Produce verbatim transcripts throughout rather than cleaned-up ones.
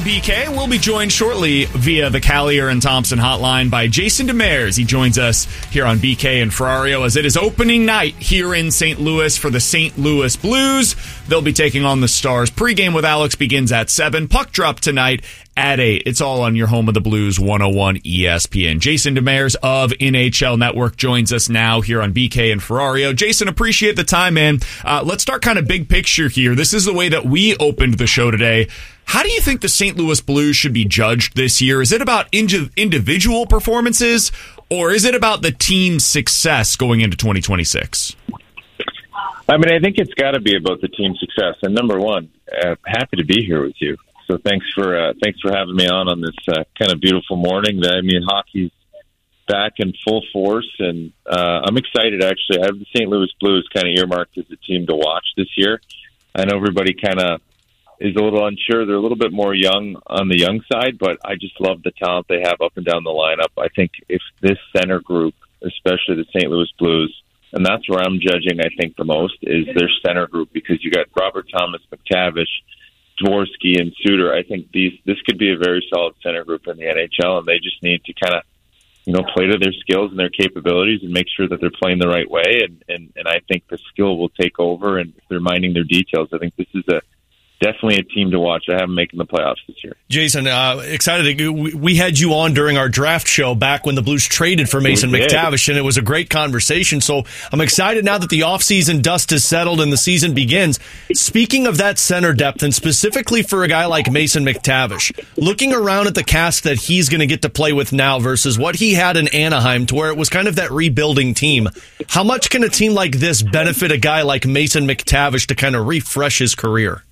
on B K. We'll be joined shortly via the Callier and Thompson hotline by Jason Demers. He joins us here on B K and Ferrario as it is opening night here in Saint Louis for the Saint Louis Blues. They'll be taking on the Stars. Pre-game with Alex begins at seven. Puck drop tonight at eight. It's all on your home of the Blues, one oh one E S P N. Jason Demers of N H L Network joins us now here on B K and Ferrario. Jason, appreciate the time, man. Uh, let's start kind of big picture here. This is the way that we opened the show today. How do you think the Saint Louis Blues should be judged this year? Is it about indi- individual performances, or is it about the team's success going into twenty twenty-six? I mean, I think it's got to be about the team's success. And number one, uh, happy to be here with you. So thanks for uh, thanks for having me on on this uh, kind of beautiful morning. I mean, hockey's back in full force, and uh, I'm excited. Actually, I have the Saint Louis Blues kind of earmarked as a team to watch this year. I know everybody kind of is a little unsure. They're a little bit more young on the young side, but I just love the talent they have up and down the lineup. I think if this center group, especially the Saint Louis Blues, and that's where I'm judging, I think, the most, is their center group, because you got Robert Thomas, McTavish, Dvorsky, and Suter. I think these this could be a very solid center group in the N H L, and they just need to kind of, you know, play to their skills and their capabilities and make sure that they're playing the right way. And, and, and I think the skill will take over, and if they're minding their details, I think this is a definitely a team to watch. I have them making the playoffs this year. Jason, uh, excited. To, we had you on during our draft show back when the Blues traded for Mason McTavish, and it was a great conversation. So I'm excited now that the offseason dust has settled and the season begins. Speaking of that center depth, and specifically for a guy like Mason McTavish, looking around at the cast that he's going to get to play with now versus what he had in Anaheim, to where it was kind of that rebuilding team, how much can a team like this benefit a guy like Mason McTavish to kind of refresh his career?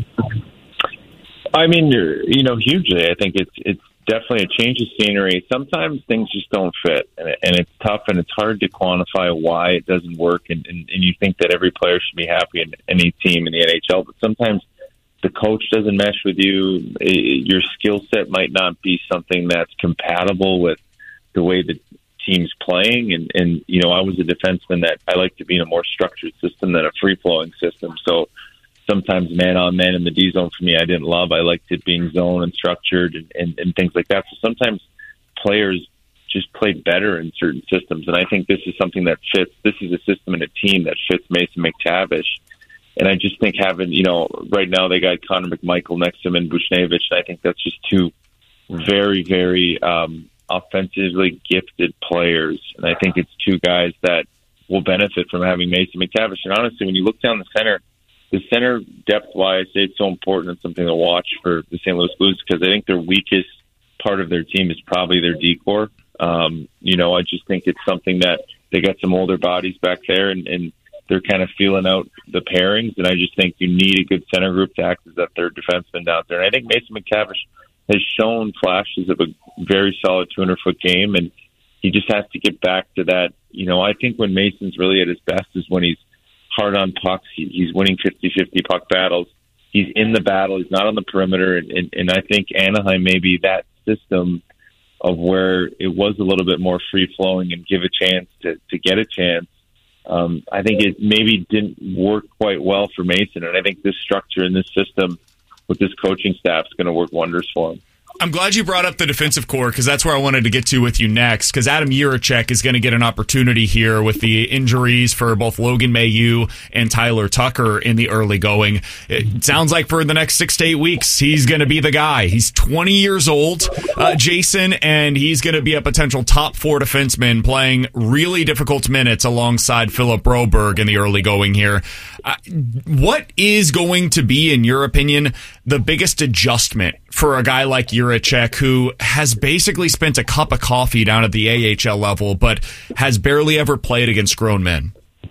I mean, you know, hugely. I think it's it's definitely a change of scenery. Sometimes things just don't fit, and, and it's tough, and it's hard to quantify why it doesn't work. And, and, and you think that every player should be happy in any team in the N H L, but sometimes the coach doesn't mesh with you. Your skill set might not be something that's compatible with the way the team's playing. And, and you know, I was a defenseman that I like to be in a more structured system than a free-flowing system. So sometimes man-on-man in the D-zone for me I didn't love. I liked it being zone and structured and, and, and things like that. So sometimes players just play better in certain systems, and I think this is something that fits. This is a system and a team that fits Mason McTavish. And I just think having, you know, right now they got Connor McMichael next to him and Buchnevich, and I think that's just two very, very um, offensively gifted players. And I think it's two guys that will benefit from having Mason McTavish. And honestly, when you look down the center, the center depth, why I say it's so important and something to watch for the Saint Louis Blues, because I think their weakest part of their team is probably their D-core. Um, you know, I just think it's something that they got some older bodies back there, and, and they're kind of feeling out the pairings, and I just think you need a good center group to act as that third defenseman down there. And I think Mason McTavish has shown flashes of a very solid two hundred foot game, and he just has to get back to that. You know, I think when Mason's really at his best is when he's hard on pucks. He, he's winning fifty-fifty puck battles. He's in the battle. He's not on the perimeter. And, and, and I think Anaheim may be that system of where it was a little bit more free-flowing and give a chance to, to get a chance. Um, I think it maybe didn't work quite well for Mason. And I think this structure and this system with this coaching staff is going to work wonders for him. I'm glad you brought up the defensive core, because that's where I wanted to get to with you next, because Adam Jiricek is going to get an opportunity here with the injuries for both Logan Mailloux and Tyler Tucker in the early going. It sounds like for the next six to eight weeks, he's going to be the guy. He's twenty years old, uh, Jason, and he's going to be a potential top four defenseman playing really difficult minutes alongside Philip Broberg in the early going here. Uh, what is going to be, in your opinion, the biggest adjustment for a guy like Jiricek, who has basically spent a cup of coffee down at the A H L level, but has barely ever played against grown men?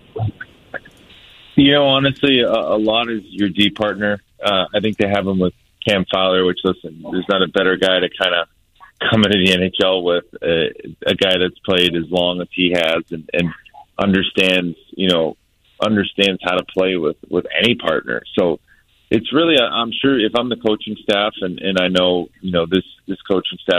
You know, honestly, a, a lot is your D partner. Uh, I think they have him with Cam Fowler, which, listen, there's not a better guy to kind of come into the N H L with, uh, a guy that's played as long as he has and, and understands, you know, understands how to play with, with any partner. So it's really, I'm sure if I'm the coaching staff and, and I know, you know, this, this coaching staff